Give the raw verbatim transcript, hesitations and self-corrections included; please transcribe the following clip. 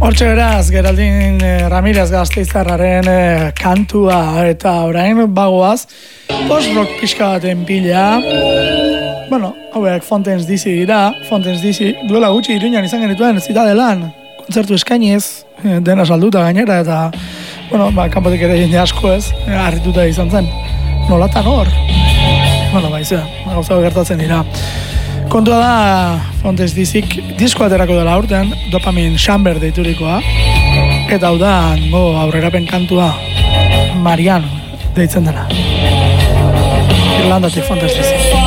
Hortxe beraz, Geraldin Ramirez Gasteiztarraren eh, kantua eta orain bagoaz post-rock pixka baten pila. Bueno, hauek Fontaine's D C dira, Fontaine's D C duela gutxi Iruñan izan genituen Zitadelan, kontzertu eskainiz, dena salduta gainera eta bueno, ba, kanpotik ere jende asko ez, harrituta izan zen. Nolatan hor? Bueno, baiza, gauza gertatzen dira. Kontua da, Fontaine's D Zik disko aterako dela urten, Dopamin Chamber deiturikoa, eta hau da, go, aurrerapen kantua, Marian deitzen dena. Irlandatik Fontaine's D Zik.